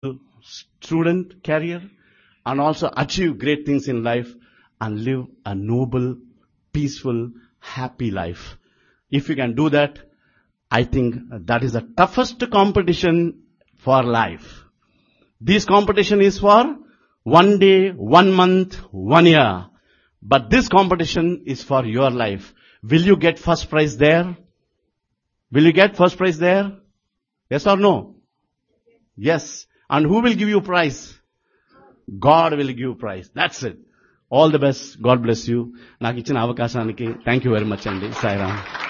student career and also achieve great things in life and live a noble, peaceful, happy life. If you can do that, I think that is the toughest competition for life. This competition is for 1 day, 1 month, 1 year. But this competition is for your life. Will you get first prize there? Will you get first prize there? Yes or no? Yes. And who will give you prize? God will give you prize. That's it. All the best. God bless you. నాకు ఇచ్చిన అవకాశానికి thank you very much అండి. సాయిరామ్.